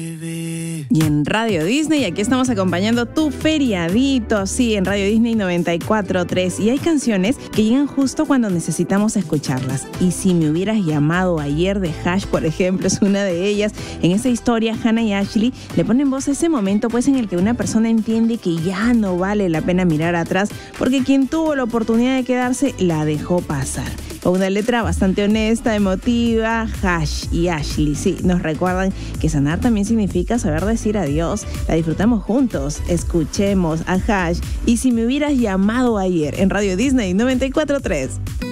Y en Radio Disney, aquí estamos acompañando tu feriadito, sí, en Radio Disney 94.3. Y hay canciones que llegan justo cuando necesitamos escucharlas. Y si me hubieras llamado ayer de Hash, por ejemplo, es una de ellas. En esta historia, Hannah y Ashley le ponen voz a ese momento pues en el que una persona entiende que ya no vale la pena mirar atrás porque quien tuvo la oportunidad de quedarse la dejó pasar. Con una letra bastante honesta, emotiva, Hash y Ashley, sí, nos recuerdan que sanar también significa saber decir adiós. La disfrutamos juntos, escuchemos a Hash y si me hubieras llamado ayer en Radio Disney 94.3.